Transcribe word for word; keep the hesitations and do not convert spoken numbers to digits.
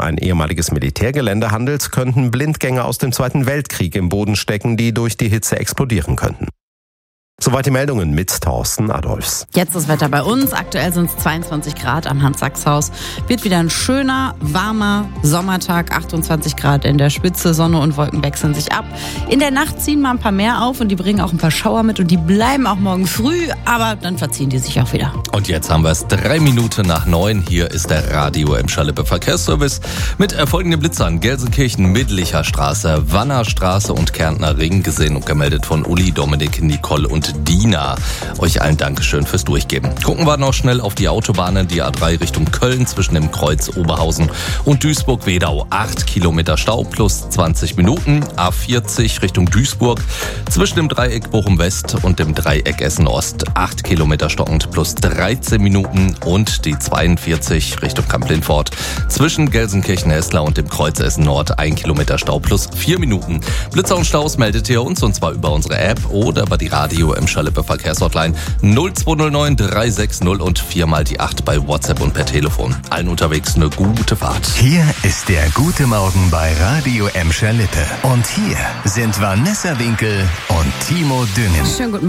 ein ehemaliges Militärgelände handelt, könnten Blindgänger aus dem Zweiten Weltkrieg im Boden stecken, die durch die Hitze explodieren könnten. Soweit die Meldungen mit Thorsten Adolfs. Jetzt das Wetter bei uns. Aktuell sind es zweiundzwanzig Grad am Hans-Sachs-Haus. Wird wieder ein schöner, warmer Sommertag. achtundzwanzig Grad in der Spitze. Sonne und Wolken wechseln sich ab. In der Nacht ziehen mal ein paar mehr auf und die bringen auch ein paar Schauer mit. Und die bleiben auch morgen früh, aber dann verziehen die sich auch wieder. Und jetzt haben wir es drei Minuten nach neun. Hier ist der Radio Emscher-Lippe Verkehrsservice mit folgenden Blitzern. Gelsenkirchen, Mittlicher Straße, Wannerstraße und Kärntner Ring. Gesehen und gemeldet von Uli, Dominik, Nicole und Dina. Euch allen Dankeschön fürs Durchgeben. Gucken wir noch schnell auf die Autobahnen. Die A drei Richtung Köln zwischen dem Kreuz Oberhausen und Duisburg-Wedau. acht Kilometer Stau plus zwanzig Minuten. A vierzig Richtung Duisburg zwischen dem Dreieck Bochum-West und dem Dreieck Essen-Ost. acht Kilometer stockend plus dreizehn Minuten. Und die zweiundvierzig Richtung Kamp-Lindfort zwischen Gelsenkirchen-Hessler und dem Kreuz Essen-Nord. ein Kilometer Stau plus vier Minuten. Blitzer und Staus meldet ihr uns, und zwar über unsere App oder über die Radio Emscher-Lippe Verkehrshotline null zwei null neun drei sechs null und viermal die acht bei WhatsApp und per Telefon. Allen unterwegs eine gute Fahrt. Hier ist der Gute Morgen bei Radio Emscher-Lippe. Und hier sind Vanessa Winkel und Timo Düngen. Schönen guten